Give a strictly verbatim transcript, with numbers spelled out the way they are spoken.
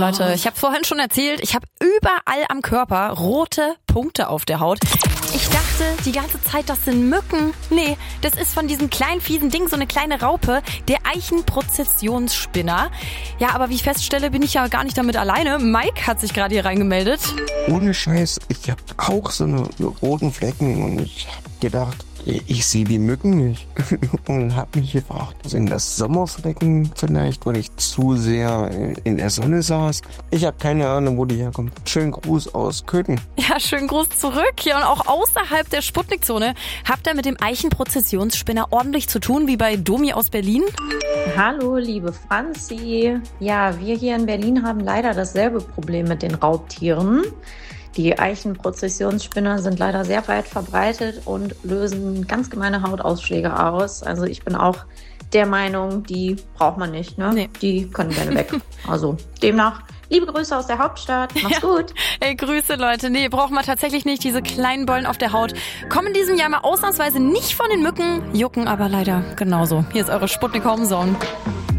Leute, ich habe vorhin schon erzählt, ich habe überall am Körper rote Punkte auf der Haut. Ich dachte die ganze Zeit, das sind Mücken. Nee, das ist von diesem kleinen fiesen Ding so eine kleine Raupe, der Eichenprozessionsspinner. Ja, aber wie ich feststelle, bin ich ja gar nicht damit alleine. Mike hat sich gerade hier reingemeldet. Ohne Scheiß, ich habe auch so eine, eine roten Flecken und ich habe gedacht, ich sehe die Mücken nicht und habe mich gefragt, sind das Sommerflecken vielleicht, weil ich zu sehr in der Sonne saß? Ich habe keine Ahnung, wo die herkommen. Schönen Gruß aus Köthen. Ja, schönen Gruß zurück. Ja, und auch außerhalb der Sputnik-Zone habt ihr mit dem Eichenprozessionsspinner ordentlich zu tun, wie bei Domi aus Berlin? Hallo, liebe Franzi. Ja, wir hier in Berlin haben leider dasselbe Problem mit den Raubtieren. Die Eichenprozessionsspinner sind leider sehr weit verbreitet und lösen ganz gemeine Hautausschläge aus. Also ich bin auch der Meinung, die braucht man nicht, ne? Nee. Die können gerne weg. Also demnach, liebe Grüße aus der Hauptstadt. Macht's ja. gut. Ey, Grüße, Leute. Nee, braucht man tatsächlich nicht. Diese kleinen Bollen auf der Haut kommen in diesem Jahr mal ausnahmsweise nicht von den Mücken, jucken aber leider genauso. Hier ist eure Sputnik Home Zone.